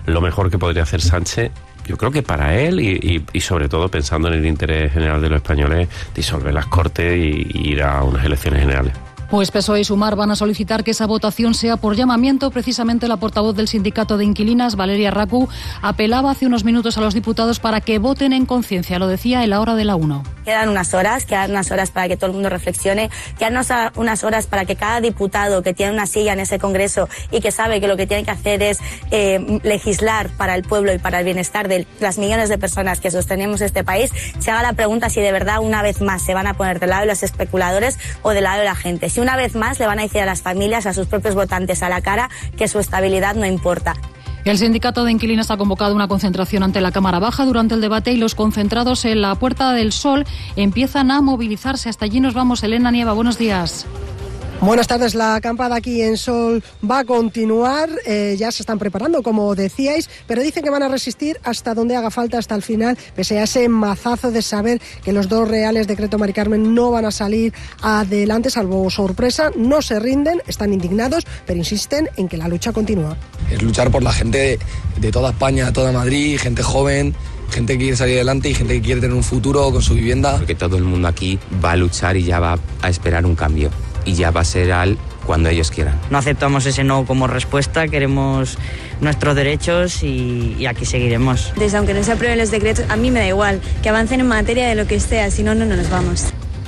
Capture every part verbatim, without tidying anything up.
lo mejor que podría hacer Sánchez, yo creo que para él y, y, y sobre todo pensando en el interés general de los españoles, disolver las Cortes y, y ir a unas elecciones generales. Pues P S O E y Sumar van a solicitar que esa votación sea por llamamiento. Precisamente la portavoz del sindicato de inquilinas, Valeria Racu, apelaba hace unos minutos a los diputados para que voten en conciencia. Lo decía en la hora de la una. Quedan unas horas, quedan unas horas para que todo el mundo reflexione, quedan unas horas para que cada diputado que tiene una silla en ese Congreso y que sabe que lo que tiene que hacer es eh, legislar para el pueblo y para el bienestar de las millones de personas que sostenemos este país, se haga la pregunta si de verdad una vez más se van a poner del lado de los especuladores o del lado de la gente. Si una vez más le van a decir a las familias, a sus propios votantes a la cara, que su estabilidad no importa. El sindicato de inquilinos ha convocado una concentración ante la Cámara Baja durante el debate y los concentrados en la Puerta del Sol empiezan a movilizarse. Hasta allí nos vamos. Elena Nieva, buenos días. Buenas tardes, la acampada aquí en Sol va a continuar, eh, ya se están preparando, como decíais, pero dicen que van a resistir hasta donde haga falta, hasta el final, pese a ese mazazo de saber que los dos reales decreto Mari Carmen no van a salir adelante, salvo sorpresa. No se rinden, están indignados, pero insisten en que la lucha continúa. Es luchar por la gente de toda España, toda Madrid, gente joven, gente que quiere salir adelante y gente que quiere tener un futuro con su vivienda. Porque todo el mundo aquí va a luchar y ya va a esperar un cambio. Y ya va a ser al cuando ellos quieran. No aceptamos ese no como respuesta, queremos nuestros derechos y, y aquí seguiremos. Entonces, aunque no se aprueben los decretos, a mí me da igual, que avancen en materia de lo que sea, si no, no nos vamos.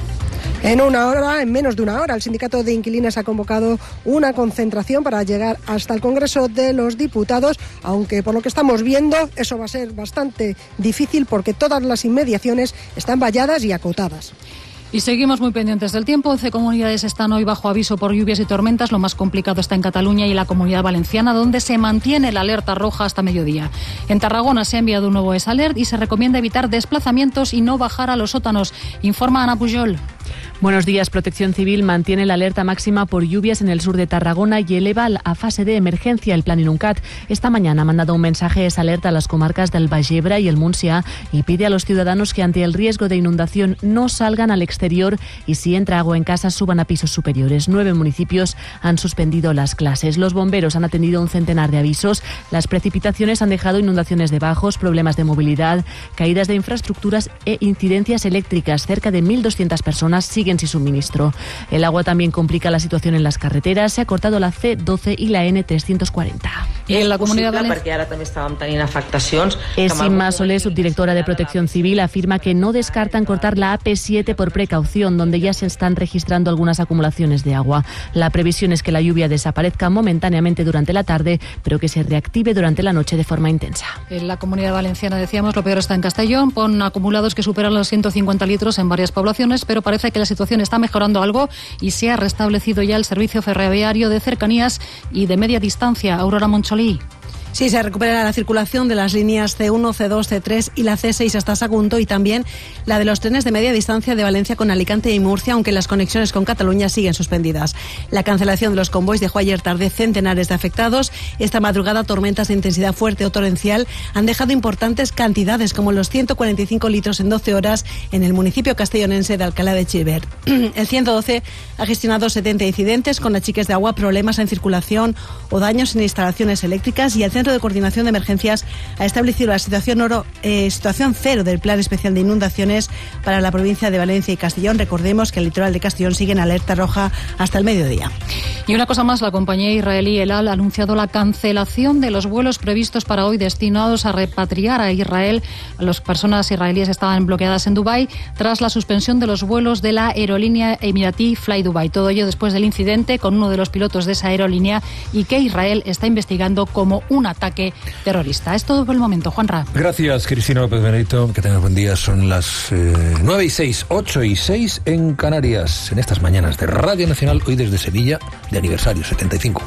En una hora, en menos de una hora, el sindicato de inquilinas ha convocado una concentración para llegar hasta el Congreso de los Diputados, aunque por lo que estamos viendo eso va a ser bastante difícil porque todas las inmediaciones están valladas y acotadas. Y seguimos muy pendientes del tiempo. once comunidades están hoy bajo aviso por lluvias y tormentas. Lo más complicado está en Cataluña y la Comunidad Valenciana, donde se mantiene la alerta roja hasta mediodía. En Tarragona se ha enviado un nuevo esalert y se recomienda evitar desplazamientos y no bajar a los sótanos. Informa Ana Pujol. Buenos días. Protección Civil mantiene la alerta máxima por lluvias en el sur de Tarragona y eleva a fase de emergencia el plan Inuncat. Esta mañana ha mandado un mensaje esa alerta a las comarcas del Baix Ebre y el Montsià y pide a los ciudadanos que ante el riesgo de inundación no salgan al exterior y si entra agua en casa suban a pisos superiores. Nueve municipios han suspendido las clases. Los bomberos han atendido un centenar de avisos. Las precipitaciones han dejado inundaciones de bajos, problemas de movilidad, caídas de infraestructuras e incidencias eléctricas. Cerca de mil doscientas personas siguen sin suministro. El agua también complica la situación en las carreteras. Se ha cortado la C doce y la N trescientos cuarenta. I en la Comunitat Valenciana, perquè ara també estàvem tenint afectacions. Esima Solé, subdirectora de Protección Civil, afirma que no descartan cortar la A P siete por precaución, donde ya se están registrando algunas acumulaciones de agua. La previsión es que la lluvia desaparezca momentáneamente durante la tarde, pero que se reactive durante la noche de forma intensa. En la Comunidad Valenciana, decíamos, lo peor está en Castellón, con acumulados que superan los ciento cincuenta litros en varias poblaciones, pero parece que la situación está mejorando algo y se ha restablecido ya el servicio ferroviario de cercanías y de media distancia. Aurora Moncholí. Sí, se recupera la circulación de las líneas C uno, C dos, C tres y la C seis hasta Sagunto y también la de los trenes de media distancia de Valencia con Alicante y Murcia, aunque las conexiones con Cataluña siguen suspendidas. La cancelación de los convoys dejó ayer tarde centenares de afectados. Esta madrugada tormentas de intensidad fuerte o torrencial han dejado importantes cantidades, como los ciento cuarenta y cinco litros en doce horas en el municipio castellonense de Alcalá de Xivert. El ciento doce ha gestionado setenta incidentes con achiques de agua, problemas en circulación o daños en instalaciones eléctricas, y el Centro de Coordinación de Emergencias ha establecido la situación, oro, eh, situación cero del Plan Especial de Inundaciones para la provincia de Valencia y Castellón. Recordemos que el litoral de Castellón sigue en alerta roja hasta el mediodía. Y una cosa más, la compañía israelí El Al ha anunciado la cancelación de los vuelos previstos para hoy destinados a repatriar a Israel. Las personas israelíes estaban bloqueadas en Dubái tras la suspensión de los vuelos de la aerolínea emiratí Fly Dubai. Todo ello después del incidente con uno de los pilotos de esa aerolínea y que Israel está investigando como una ataque terrorista. Es todo por el momento, Juanra. Gracias, Cristina López Benedito. Que tengas buen día. Son las eh, nueve y seis, ocho y seis en Canarias. En estas mañanas de Radio Nacional, hoy desde Sevilla, de aniversario setenta y cinco.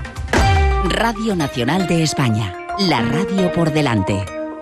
Radio Nacional de España. La radio por delante.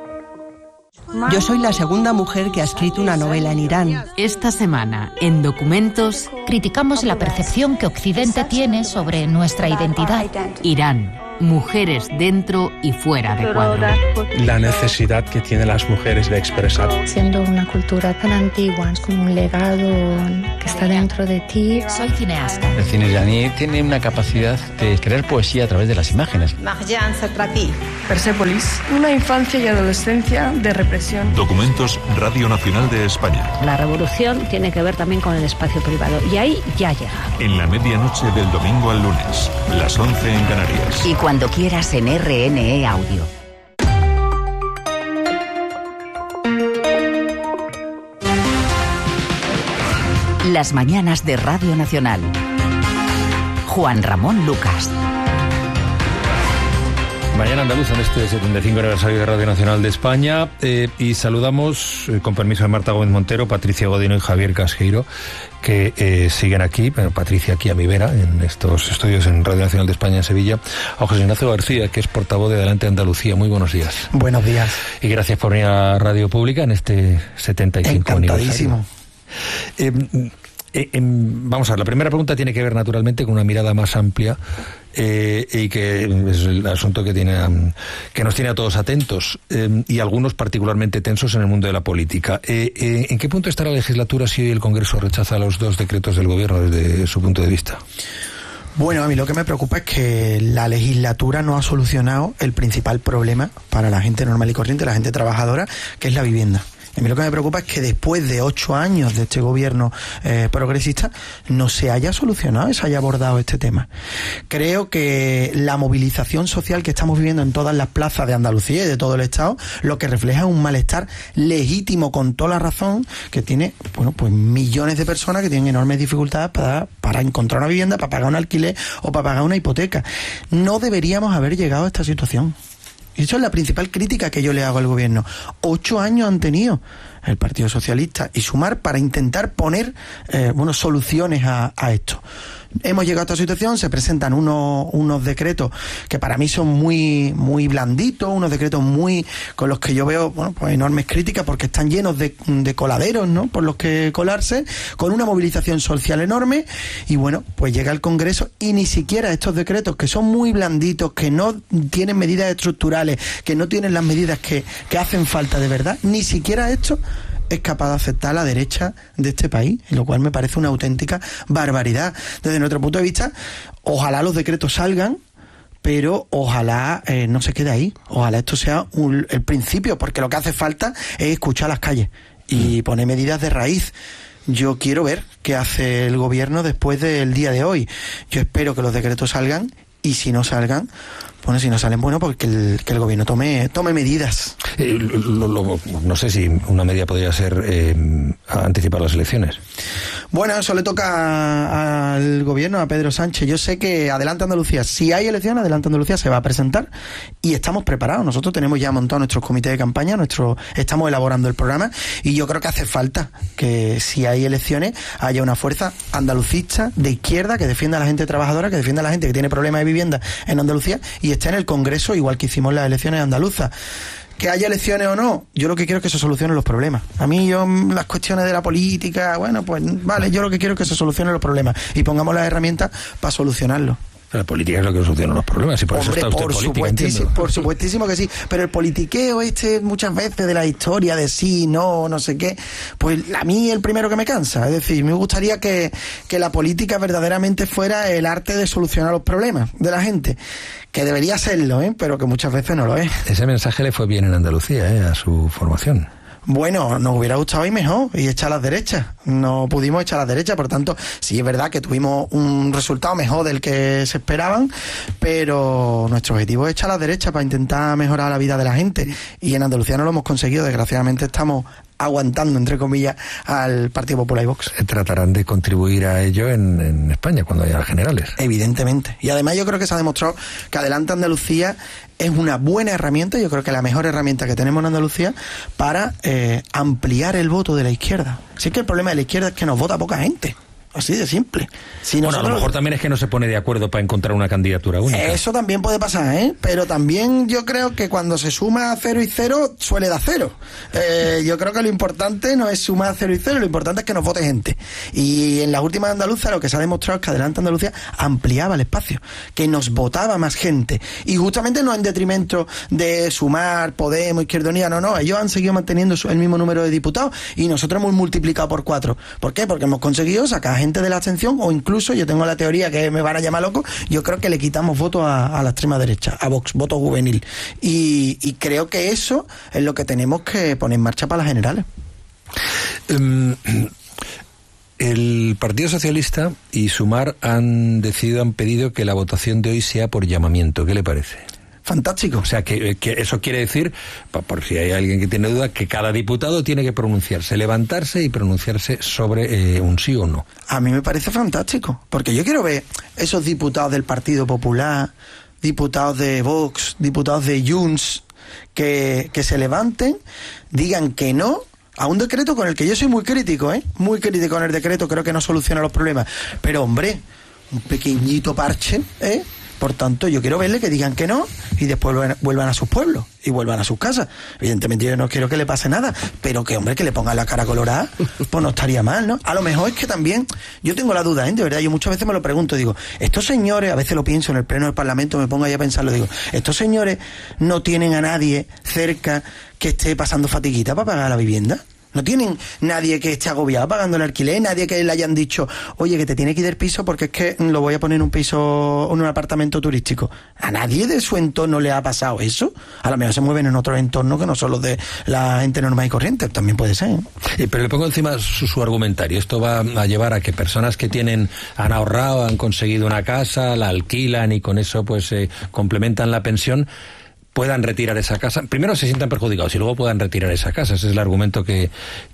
Yo soy la segunda mujer que ha escrito una novela en Irán. Esta semana, en Documentos, criticamos la percepción que Occidente tiene sobre nuestra identidad. Irán. Mujeres dentro y fuera de cuadro. La necesidad que tienen las mujeres de expresar. Siendo una cultura tan antigua, es como un legado que está dentro de ti. Soy cineasta. El cine iraní tiene una capacidad de crear poesía a través de las imágenes. Marjan Satrapi. Persépolis. Una infancia y adolescencia de represión. Documentos Radio Nacional de España. La revolución tiene que ver también con el espacio privado y ahí ya llega. En la medianoche del domingo al lunes, las once en Canarias. Y cuando quieras en R N E Audio. Las mañanas de Radio Nacional. Juan Ramón Lucas. Mañana andaluza en este setenta y cinco aniversario de Radio Nacional de España eh, y saludamos, eh, con permiso de Marta Gómez Montero, Patricia Godino y Javier Casqueiro, que eh, siguen aquí, bueno, Patricia aquí a mi vera, en estos estudios en Radio Nacional de España en Sevilla, a José Ignacio García, que es portavoz de Adelante Andalucía. Muy buenos días. Buenos días. Y gracias por venir a Radio Pública en este setenta y cinco aniversario. Eh, eh, eh, vamos a ver, la primera pregunta tiene que ver naturalmente con una mirada más amplia eh, y que es el asunto que tiene que nos tiene a todos atentos eh, y algunos particularmente tensos en el mundo de la política. Eh, eh, ¿En qué punto está la legislatura si hoy el Congreso rechaza los dos decretos del Gobierno desde su punto de vista? Bueno, a mí lo que me preocupa es que la legislatura no ha solucionado el principal problema para la gente normal y corriente, la gente trabajadora, que es la vivienda. A mí lo que me preocupa es que después de ocho años de este gobierno eh, progresista no se haya solucionado, se haya abordado este tema. Creo que la movilización social que estamos viviendo en todas las plazas de Andalucía y de todo el Estado, lo que refleja es un malestar legítimo, con toda la razón, que tiene, bueno, pues millones de personas que tienen enormes dificultades para, para encontrar una vivienda, para pagar un alquiler o para pagar una hipoteca. No deberíamos haber llegado a esta situación. Y eso es la principal crítica que yo le hago al gobierno. Ocho años han tenido el Partido Socialista y Sumar para intentar poner eh, bueno, soluciones a, a esto. Hemos llegado a esta situación, se presentan unos, unos decretos que para mí son muy, muy blanditos, unos decretos muy con los que yo veo, bueno, pues enormes críticas porque están llenos de, de coladeros, ¿no?, por los que colarse, con una movilización social enorme, y bueno, pues llega el Congreso y ni siquiera estos decretos, que son muy blanditos, que no tienen medidas estructurales, que no tienen las medidas que, que hacen falta de verdad, ni siquiera esto es capaz de aceptar la derecha de este país, lo cual me parece una auténtica barbaridad. Desde nuestro punto de vista, ojalá los decretos salgan, pero ojalá eh, no se quede ahí. Ojalá esto sea un, el principio, porque lo que hace falta es escuchar las calles y poner medidas de raíz. Yo quiero ver qué hace el gobierno después del día de hoy. Yo espero que los decretos salgan, y si no salgan, bueno, si no salen, bueno, porque el, que el gobierno tome tome medidas. Eh, lo, lo, no sé si una medida podría ser eh, anticipar las elecciones. Bueno, eso le toca al gobierno, a Pedro Sánchez. Yo sé que Adelante Andalucía, si hay elecciones, Adelante Andalucía se va a presentar y estamos preparados. Nosotros tenemos ya montado nuestros comités de campaña, nuestro, estamos elaborando el programa, y yo creo que hace falta que si hay elecciones haya una fuerza andalucista de izquierda que defienda a la gente trabajadora, que defienda a la gente que tiene problemas de vivienda en Andalucía y esté en el Congreso, igual que hicimos las elecciones andaluzas. Que haya elecciones o no, yo lo que quiero es que se solucionen los problemas. A mí, yo, las cuestiones de la política, bueno, pues vale, yo lo que quiero es que se solucionen los problemas y pongamos las herramientas para solucionarlos. La política es lo que soluciona los problemas, y por Hombre, eso está usted por política, supuestísimo, entiendo. por supuestísimo que sí, pero el politiqueo este muchas veces de la historia, de sí, no, no sé qué, pues a mí el primero que me cansa. Es decir, me gustaría que, que la política verdaderamente fuera el arte de solucionar los problemas de la gente, que debería serlo, ¿eh?, pero que muchas veces no lo es. Ese mensaje le fue bien en Andalucía, ¿eh?, a su formación. Bueno, nos hubiera gustado ir mejor y echar las derechas. No pudimos echar las derechas, por tanto, sí es verdad que tuvimos un resultado mejor del que se esperaban, pero nuestro objetivo es echar las derechas para intentar mejorar la vida de la gente. Y en Andalucía no lo hemos conseguido, desgraciadamente estamos aguantando, entre comillas, al Partido Popular y Vox. Tratarán de contribuir a ello en, en España cuando haya generales. Evidentemente. Y además yo creo que se ha demostrado que Adelante Andalucía es una buena herramienta, yo creo que la mejor herramienta que tenemos en Andalucía para eh, ampliar el voto de la izquierda. Si es que el problema de la izquierda es que nos vota poca gente. Así de simple. Si bueno, nosotros... a lo mejor también es que no se pone de acuerdo para encontrar una candidatura única. Eso también puede pasar, ¿eh? Pero también yo creo que cuando se suma cero y cero, suele dar cero. Eh, yo creo que lo importante no es sumar cero y cero, lo importante es que nos vote gente. Y en las últimas andaluzas lo que se ha demostrado es que Adelante Andalucía ampliaba el espacio, que nos votaba más gente. Y justamente no en detrimento de Sumar, Podemos, Izquierda Unida, no, no. Ellos han seguido manteniendo el mismo número de diputados y nosotros hemos multiplicado por cuatro. ¿Por qué? Porque hemos conseguido sacar gente de la abstención, o incluso, yo tengo la teoría que me van a llamar loco, yo creo que le quitamos votos a, a la extrema derecha, a Vox, voto juvenil. Y, y creo que eso es lo que tenemos que poner en marcha para las generales. Um, el Partido Socialista y Sumar han decidido, han pedido que la votación de hoy sea por llamamiento. ¿Qué le parece? Fantástico. O sea, que, que eso quiere decir, por si hay alguien que tiene duda, que cada diputado tiene que pronunciarse, levantarse y pronunciarse sobre eh, un sí o no. A mí me parece fantástico, porque yo quiero ver esos diputados del Partido Popular, diputados de Vox, diputados de Junts, que, que se levanten, digan que no a un decreto con el que yo soy muy crítico, ¿eh? Muy crítico con el decreto, creo que no soluciona los problemas. Pero, hombre, un pequeñito parche, ¿eh? Por tanto, yo quiero verle que digan que no y después vuelvan, vuelvan a sus pueblos y vuelvan a sus casas. Evidentemente yo no quiero que le pase nada, pero que, hombre, que le pongan la cara colorada, pues no estaría mal, ¿no? A lo mejor es que también, yo tengo la duda, ¿eh? De verdad, yo muchas veces me lo pregunto, digo, estos señores, a veces lo pienso en el pleno del Parlamento, me pongo ahí a pensarlo, digo, estos señores no tienen a nadie cerca que esté pasando fatiguita para pagar la vivienda. No tienen nadie que esté agobiado pagando el alquiler, nadie que le hayan dicho, oye, que te tiene que ir del piso porque es que lo voy a poner en un piso, en un apartamento turístico. A nadie de su entorno le ha pasado eso. A lo mejor se mueven en otros entornos que no son los de la gente normal y corriente, también puede ser, ¿eh? Eh, pero le pongo encima su, su argumentario. Esto va a llevar a que personas que tienen, han ahorrado, han conseguido una casa, la alquilan y con eso pues eh, complementan la pensión, puedan retirar esa casa. Primero se sientan perjudicados y luego puedan retirar esa casa. Ese es el argumento que,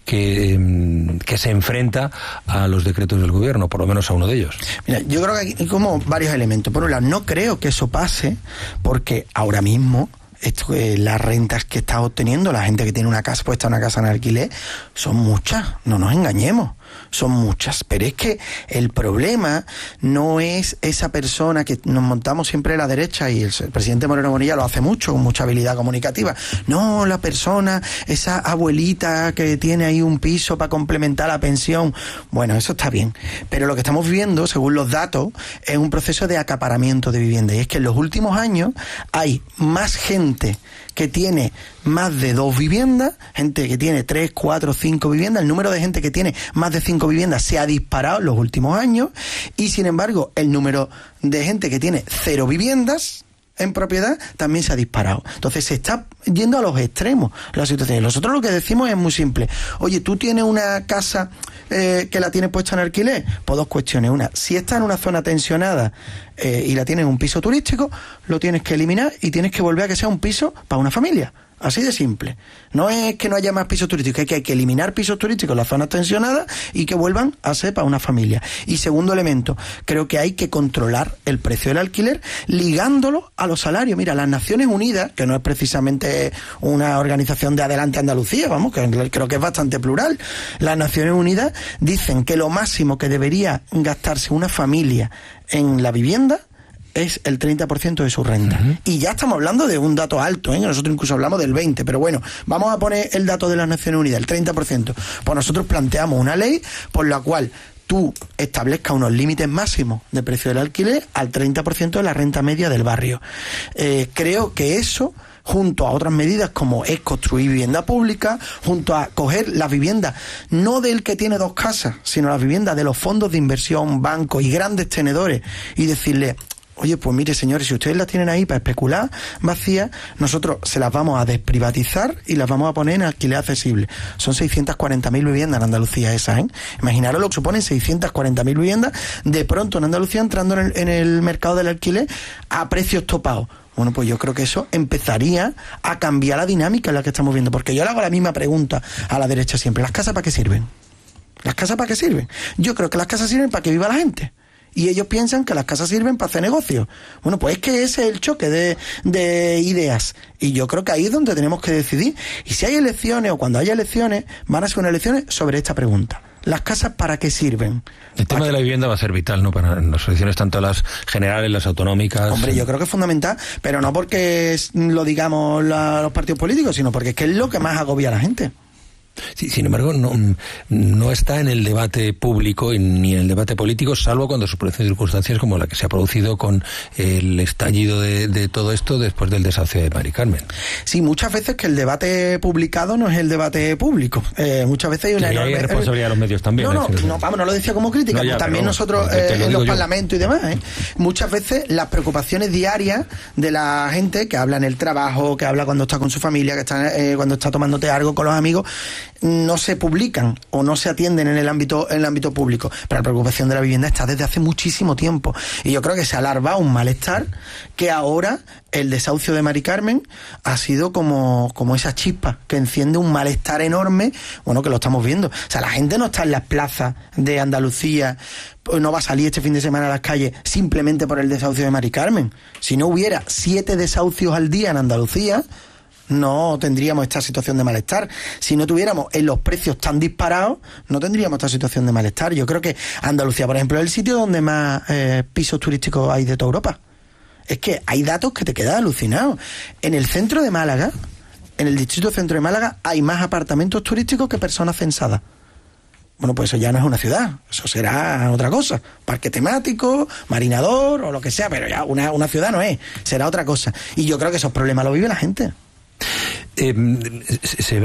que, que se enfrenta a los decretos del gobierno, por lo menos a uno de ellos. Mira, yo creo que hay como varios elementos. Por un lado, no creo que eso pase porque ahora mismo esto, eh, las rentas que está obteniendo la gente que tiene una casa puesta en una casa en alquiler son muchas, no nos engañemos, son muchas, pero es que el problema no es esa persona que nos montamos siempre a la derecha, y el, el presidente Moreno Bonilla lo hace mucho, con mucha habilidad comunicativa, no, la persona, esa abuelita que tiene ahí un piso para complementar la pensión. Bueno, eso está bien, pero lo que estamos viviendo, según los datos, es un proceso de acaparamiento de vivienda, y es que en los últimos años hay más gente que tiene más de dos viviendas, gente que tiene tres, cuatro, cinco viviendas. El número de gente que tiene más de cinco viviendas se ha disparado en los últimos años, y sin embargo el número de gente que tiene cero viviendas en propiedad también se ha disparado. Entonces se está yendo a los extremos la situación. Nosotros lo que decimos es muy simple. Oye, tú tienes una casa eh, que la tienes puesta en alquiler, pues dos cuestiones. Una, si está en una zona tensionada eh, y la tienes en un piso turístico, lo tienes que eliminar y tienes que volver a que sea un piso para una familia. Así de simple. No es que no haya más pisos turísticos, es que hay que eliminar pisos turísticos en las zonas tensionadas y que vuelvan a ser para una familia. Y segundo elemento, creo que hay que controlar el precio del alquiler ligándolo a los salarios. Mira, las Naciones Unidas, que no es precisamente una organización de Adelante Andalucía, vamos, que creo que es bastante plural, las Naciones Unidas dicen que lo máximo que debería gastarse una familia en la vivienda es el treinta por ciento de su renta. Uh-huh. Y ya estamos hablando de un dato alto, ¿eh? Nosotros incluso hablamos del veinte, pero bueno, vamos a poner el dato de las Naciones Unidas, el treinta por ciento. Pues nosotros planteamos una ley por la cual tú establezcas unos límites máximos de precio del alquiler al treinta por ciento de la renta media del barrio. Eh, creo que eso, junto a otras medidas como es construir vivienda pública, junto a coger las viviendas, no del que tiene dos casas, sino las viviendas de los fondos de inversión, bancos y grandes tenedores, y decirle, oye, pues mire, señores, si ustedes las tienen ahí para especular vacías, nosotros se las vamos a desprivatizar y las vamos a poner en alquiler accesible. Son seiscientas cuarenta mil viviendas en Andalucía esas, ¿eh? Imaginaros lo que suponen seiscientas cuarenta mil viviendas de pronto en Andalucía entrando en el, en el mercado del alquiler a precios topados. Bueno, pues yo creo que eso empezaría a cambiar la dinámica en la que estamos viendo, porque yo le hago la misma pregunta a la derecha siempre. ¿Las casas para qué sirven? ¿Las casas para qué sirven? Yo creo que las casas sirven para que viva la gente. Y ellos piensan que las casas sirven para hacer negocios. Bueno, pues es que ese es el choque de, de ideas. Y yo creo que ahí es donde tenemos que decidir. Y si hay elecciones o cuando haya elecciones, van a ser unas elecciones sobre esta pregunta. ¿Las casas para qué sirven? El tema de la vivienda va a ser vital, ¿no? Para las elecciones, tanto las generales, las autonómicas. Hombre, yo creo que es fundamental, pero no porque lo digamos la, los partidos políticos, sino porque es que es lo que más agobia a la gente. Sí, sin embargo, no, no está en el debate público ni en el debate político, salvo cuando se producen circunstancias como la que se ha producido con el estallido de, de todo esto después del desahucio de Mari Carmen. Sí, muchas veces que el debate publicado no es el debate público. Eh, muchas veces hay una y enorme... hay responsabilidad de los medios también. No, no, no, vamos, no lo decía como crítica, no, ya, también vamos, nosotros eh, en los parlamentos y demás. Eh. Muchas veces las preocupaciones diarias de la gente que habla en el trabajo, que habla cuando está con su familia, que está eh, cuando está tomándote algo con los amigos, no se publican o no se atienden en el ámbito en el ámbito público, pero la preocupación de la vivienda está desde hace muchísimo tiempo y yo creo que se ha alargado un malestar que ahora el desahucio de Mari Carmen ha sido como, como esa chispa que enciende un malestar enorme, bueno, que lo estamos viendo. O sea, la gente no está en las plazas de Andalucía, no va a salir este fin de semana a las calles simplemente por el desahucio de Mari Carmen. Si no hubiera siete desahucios al día en Andalucía, no tendríamos esta situación de malestar. Si no tuviéramos en los precios tan disparados, no tendríamos esta situación de malestar. Yo creo que Andalucía, por ejemplo, es el sitio donde más eh, pisos turísticos hay de toda Europa. Es que hay datos que te quedan alucinados. En el centro de Málaga, en el distrito centro de Málaga, hay más apartamentos turísticos que personas censadas. Bueno, pues eso ya no es una ciudad, eso será otra cosa, parque temático, marinador o lo que sea, pero ya una, una ciudad no es, será otra cosa. Y yo creo que esos problemas los vive la gente. Eh, se, se,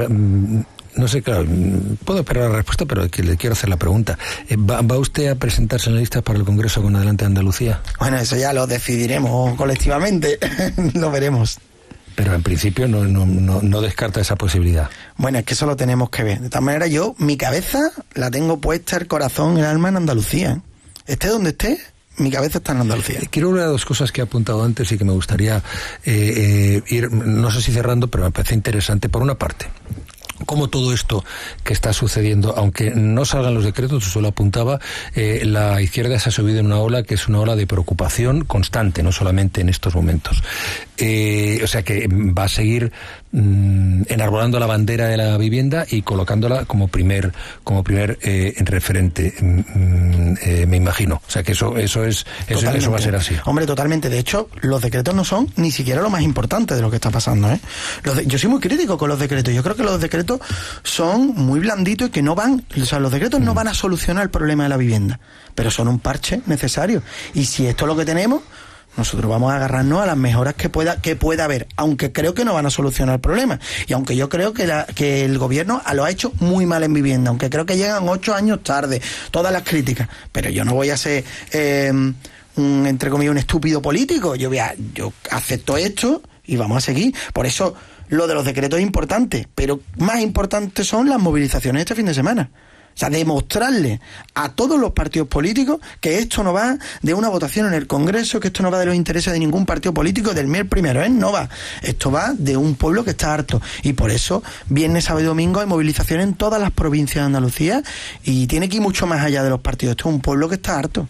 no sé, claro, puedo esperar la respuesta, pero que le quiero hacer la pregunta. ¿Va, va usted a presentarse en la lista para el Congreso con Adelante Andalucía? Bueno, eso ya lo decidiremos colectivamente, lo veremos. Pero en principio no, no, no, no descarta esa posibilidad. Bueno, es que eso lo tenemos que ver. De todas maneras, yo, mi cabeza la tengo puesta, el corazón, el alma en Andalucía. Esté donde esté, mi cabeza está en Andalucía. Quiero hablar de dos cosas que he apuntado antes y que me gustaría eh, eh, ir, no sé si cerrando, pero me parece interesante. Por una parte, cómo todo esto que está sucediendo, aunque no salgan los decretos, tú solo apuntaba, eh, la izquierda se ha subido en una ola que es una ola de preocupación constante, no solamente en estos momentos. Eh, o sea que va a seguir mmm, enarbolando la bandera de la vivienda y colocándola como primer como primer eh, referente, mmm, eh, me imagino. O sea que eso eso es eso, eso va a ser así. Hombre, totalmente. De hecho, los decretos no son ni siquiera lo más importante de lo que está pasando, ¿eh? Los de, yo soy muy crítico con los decretos. Yo creo que los decretos son muy blanditos y que no van, o sea, los decretos mm. no van a solucionar el problema de la vivienda, pero son un parche necesario. Y si esto es lo que tenemos, nosotros vamos a agarrarnos a las mejoras que pueda que pueda haber, aunque creo que no van a solucionar el problema. Y aunque yo creo que, la, que el gobierno lo ha hecho muy mal en vivienda, aunque creo que llegan ocho años tarde, todas las críticas, pero yo no voy a ser, eh, un, entre comillas, un estúpido político. Yo voy a, yo acepto esto y vamos a seguir. Por eso lo de los decretos es importante, pero más importante son las movilizaciones este fin de semana. O sea, demostrarle a todos los partidos políticos que esto no va de una votación en el Congreso, que esto no va de los intereses de ningún partido político, del mes primero, ¿eh? No va. Esto va de un pueblo que está harto. Y por eso, viernes, sábado y domingo hay movilización en todas las provincias de Andalucía y tiene que ir mucho más allá de los partidos. Esto es un pueblo que está harto.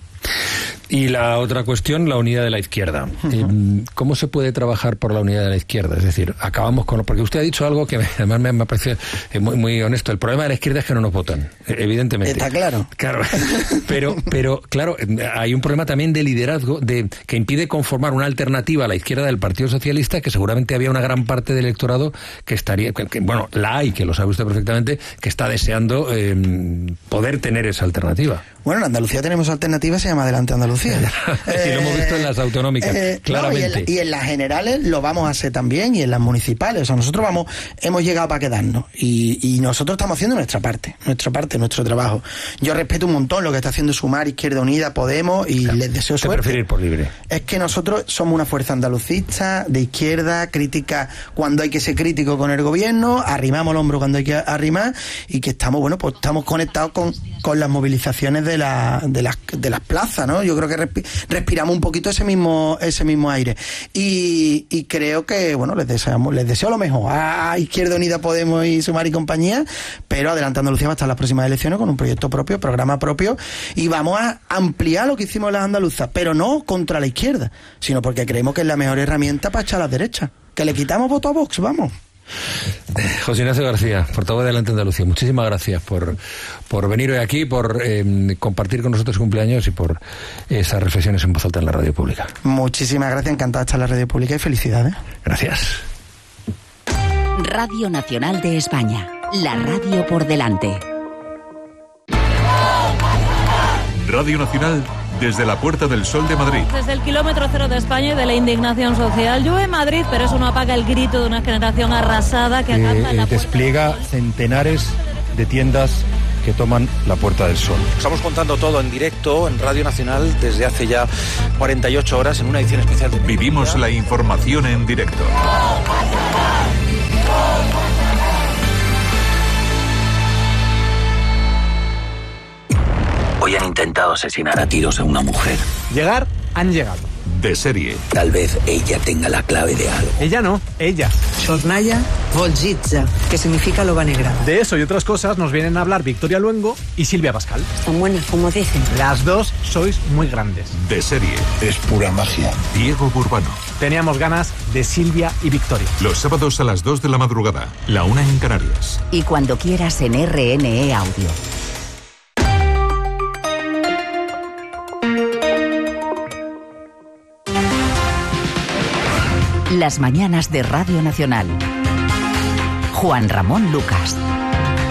Y la otra cuestión, la unidad de la izquierda. Uh-huh. ¿Cómo se puede trabajar por la unidad de la izquierda? Es decir, acabamos con... Porque usted ha dicho algo que además me, me parece muy, muy honesto. El problema de la izquierda es que no nos votan, evidentemente. Está claro. Claro. Pero, pero claro, hay un problema también de liderazgo de que impide conformar una alternativa a la izquierda del Partido Socialista, que seguramente había una gran parte del electorado que estaría... Que, que, bueno, la hay, que lo sabe usted perfectamente, que está deseando eh, poder tener esa alternativa. Bueno, en Andalucía tenemos alternativa, se llama Adelante Andalucía. Sí, eh, lo hemos visto en las autonómicas, eh, claramente. No, y, en, y en las generales lo vamos a hacer también, y en las municipales. O sea, nosotros vamos, hemos llegado para quedarnos. Y, y nosotros estamos haciendo nuestra parte, nuestra parte, nuestro trabajo. Yo respeto un montón lo que está haciendo Sumar, Izquierda Unida, Podemos, y claro, les deseo suerte. Preferir por libre. Es que nosotros somos una fuerza andalucista, de izquierda, crítica cuando hay que ser crítico con el gobierno, arrimamos el hombro cuando hay que arrimar, y que estamos, bueno, pues estamos conectados con, con las movilizaciones de la de las de las plazas, ¿no? Yo creo que respi- respiramos un poquito ese mismo ese mismo aire y, y creo que, bueno, les deseamos les deseo lo mejor a Izquierda Unida, Podemos y Sumar y compañía, pero Adelante Andalucía va a estar en las próximas elecciones con un proyecto propio, programa propio, y vamos a ampliar lo que hicimos las andaluzas, pero no contra la izquierda, sino porque creemos que es la mejor herramienta para echar a la derecha, que le quitamos voto a Vox, vamos. José Ignacio García, portavoz de Adelante Andalucía, muchísimas gracias por, por venir hoy aquí, por eh, compartir con nosotros su cumpleaños y por esas reflexiones en voz alta en la radio pública. Muchísimas gracias, encantado de estar en la radio pública y felicidades. Gracias. Radio Nacional de España, la radio por delante. Radio Nacional desde la Puerta del Sol de Madrid. Desde el kilómetro cero de España y de la indignación social. Llueve en Madrid, pero eso no apaga el grito de una generación arrasada que acampa en la puerta. Despliega centenares de tiendas que toman la Puerta del Sol. Estamos contando todo en directo en Radio Nacional desde hace ya cuarenta y ocho horas en una edición especial de... Vivimos la información en directo. Hoy han intentado asesinar a tiros a una mujer. Llegar, han llegado. De serie. Tal vez ella tenga la clave de algo. Ella no, ella. Sornaya Volgitza, que significa loba negra. De eso y otras cosas nos vienen a hablar Victoria Luengo y Silvia Pascal. Están buenas, como dicen. Las dos sois muy grandes. De serie. Es pura magia. Diego Burbano. Teníamos ganas de Silvia y Victoria. Los sábados a las dos de la madrugada, la una en Canarias. Y cuando quieras en R N E Audio. Las mañanas de Radio Nacional. Juan Ramón Lucas.